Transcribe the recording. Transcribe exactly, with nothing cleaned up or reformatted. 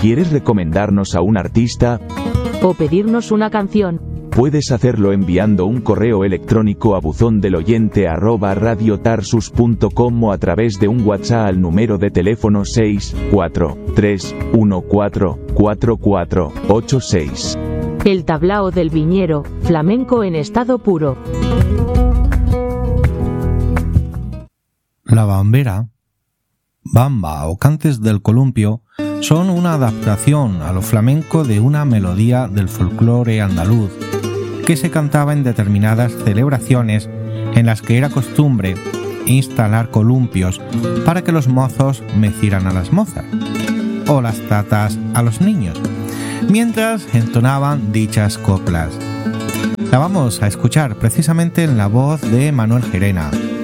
¿Quieres recomendarnos a un artista? ¿O pedirnos una canción? Puedes hacerlo enviando un correo electrónico a buzondeloyente arroba radiotarsus punto com o a través de un WhatsApp al número de teléfono seis cuatro tres uno cuatro cuatro cuatro ocho seis. El tablao del viñero, flamenco en estado puro. La bambera, bamba o cantes del columpio son una adaptación a lo flamenco de una melodía del folclore andaluz que se cantaba en determinadas celebraciones en las que era costumbre instalar columpios para que los mozos mecieran a las mozas o las tatas a los niños, mientras entonaban dichas coplas. La vamos a escuchar precisamente en la voz de Manuel Gerena.